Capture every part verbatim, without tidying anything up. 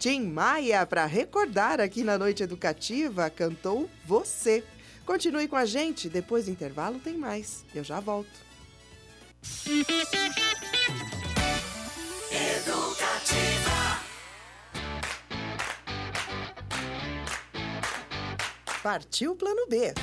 Tim Maia, para recordar aqui na Noite Educativa, cantou Você. Continue com a gente, depois do intervalo tem mais. Eu já volto. Educativa. Partiu Plano B.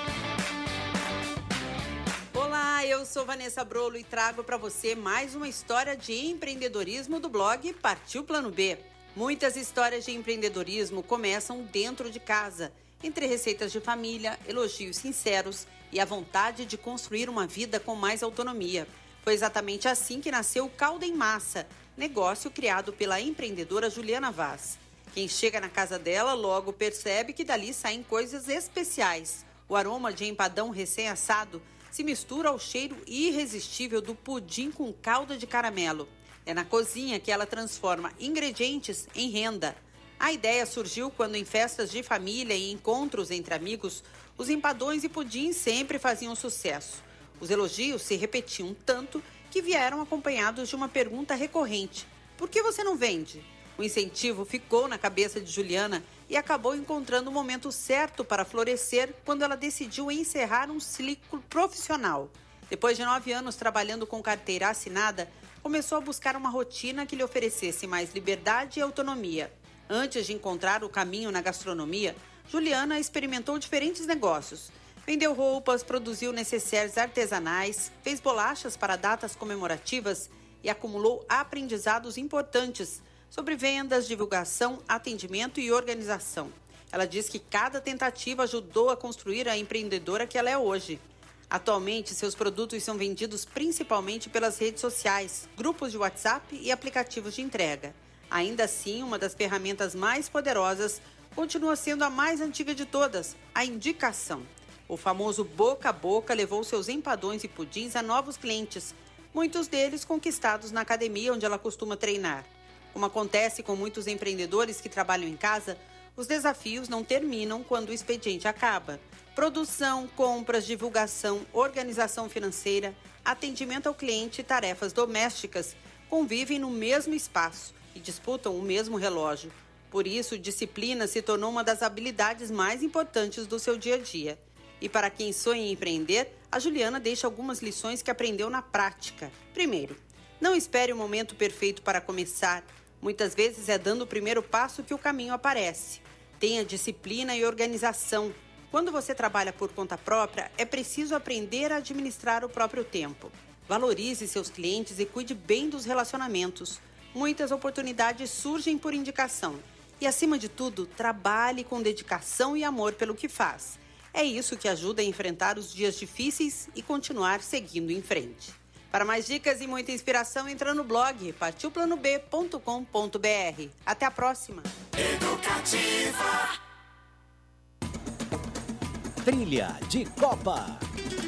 Olá, eu sou Vanessa Brolo e trago para você mais uma história de empreendedorismo do blog Partiu Plano B. Muitas histórias de empreendedorismo começam dentro de casa, entre receitas de família, elogios sinceros e a vontade de construir uma vida com mais autonomia. Foi exatamente assim que nasceu o Calda em Massa, negócio criado pela empreendedora Juliana Vaz. Quem chega na casa dela logo percebe que dali saem coisas especiais. O aroma de empadão recém-assado se mistura ao cheiro irresistível do pudim com calda de caramelo. É na cozinha que ela transforma ingredientes em renda. A ideia surgiu quando em festas de família e encontros entre amigos, os empadões e pudins sempre faziam sucesso. Os elogios se repetiam tanto que vieram acompanhados de uma pergunta recorrente: por que você não vende? O incentivo ficou na cabeça de Juliana e acabou encontrando o momento certo para florescer quando ela decidiu encerrar um ciclo profissional. Depois de nove anos trabalhando com carteira assinada, começou a buscar uma rotina que lhe oferecesse mais liberdade e autonomia. Antes de encontrar o caminho na gastronomia, Juliana experimentou diferentes negócios. Vendeu roupas, produziu necessaires artesanais, fez bolachas para datas comemorativas e acumulou aprendizados importantes sobre vendas, divulgação, atendimento e organização. Ela diz que cada tentativa ajudou a construir a empreendedora que ela é hoje. Atualmente, seus produtos são vendidos principalmente pelas redes sociais, grupos de WhatsApp e aplicativos de entrega. Ainda assim, uma das ferramentas mais poderosas continua sendo a mais antiga de todas, a indicação. O famoso boca a boca levou seus empadões e pudins a novos clientes, muitos deles conquistados na academia onde ela costuma treinar. Como acontece com muitos empreendedores que trabalham em casa, os desafios não terminam quando o expediente acaba. Produção, compras, divulgação, organização financeira, atendimento ao cliente e tarefas domésticas convivem no mesmo espaço e disputam o mesmo relógio. Por isso, disciplina se tornou uma das habilidades mais importantes do seu dia a dia. E para quem sonha em empreender, a Juliana deixa algumas lições que aprendeu na prática. Primeiro, não espere o momento perfeito para começar. Muitas vezes é dando o primeiro passo que o caminho aparece. Tenha disciplina e organização. Quando você trabalha por conta própria, é preciso aprender a administrar o próprio tempo. Valorize seus clientes e cuide bem dos relacionamentos. Muitas oportunidades surgem por indicação. E, acima de tudo, trabalhe com dedicação e amor pelo que faz. É isso que ajuda a enfrentar os dias difíceis e continuar seguindo em frente. Para mais dicas e muita inspiração, entra no blog partiu plano b ponto com ponto b r. Até a próxima! Educativa. Trilha de Copa.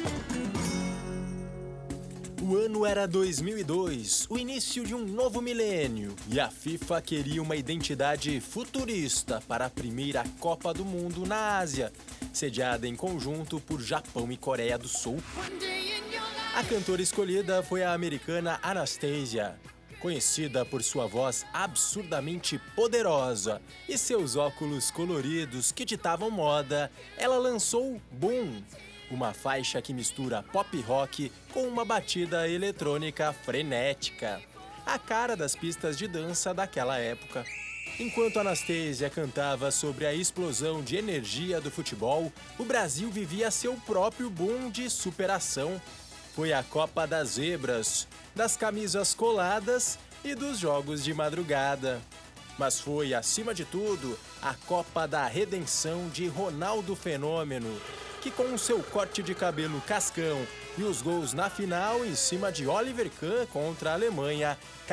O ano era dois mil e dois, o início de um novo milênio, e a FIFA queria uma identidade futurista para a primeira Copa do Mundo na Ásia, sediada em conjunto por Japão e Coreia do Sul. A cantora escolhida foi a americana Anastasia. Conhecida por sua voz absurdamente poderosa e seus óculos coloridos que ditavam moda, ela lançou Boom, uma faixa que mistura pop rock com uma batida eletrônica frenética, a cara das pistas de dança daquela época. Enquanto Anastasia cantava sobre a explosão de energia do futebol, o Brasil vivia seu próprio boom de superação. Foi a Copa das Zebras, das camisas coladas e dos jogos de madrugada. Mas foi, acima de tudo, a Copa da Redenção de Ronaldo Fenômeno, que com o seu corte de cabelo cascão e os gols na final em cima de Oliver Kahn contra a Alemanha,